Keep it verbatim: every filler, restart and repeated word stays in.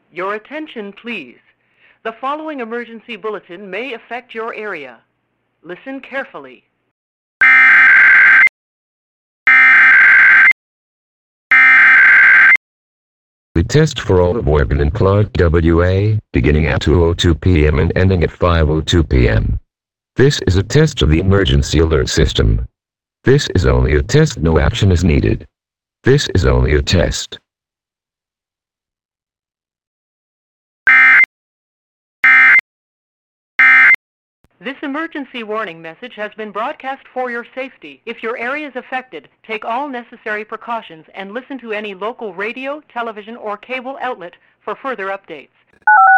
Your attention, please. The following emergency bulletin may affect your area. Listen carefully. We test for all of Morgan and Clark W A, beginning at two oh two p m and ending at five oh two p m This is a test of the emergency alert system. This is only a test, no action is needed. This is only a test. This emergency warning message has been broadcast for your safety. If your area is affected, take all necessary precautions and listen to any local radio, television, or cable outlet for further updates.